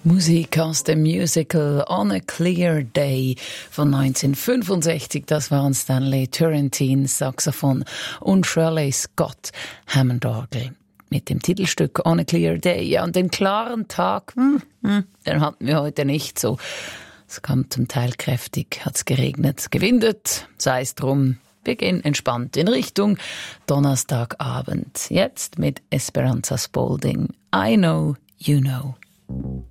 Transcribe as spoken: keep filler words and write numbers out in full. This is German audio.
Musik aus dem Musical On a Clear Day von neunzehnhundertfünfundsechzig. Das waren Stanley Turrentine, Saxophon, und Shirley Scott, Hammond-Orgel. Mit dem Titelstück On a Clear Day. Ja, und den klaren Tag, hm, hm, den hatten wir heute nicht so. Es kam zum Teil kräftig, hat's geregnet, gewindet, sei es drum. Wir gehen entspannt in Richtung Donnerstagabend. Jetzt mit Esperanza Spalding. I know, you know.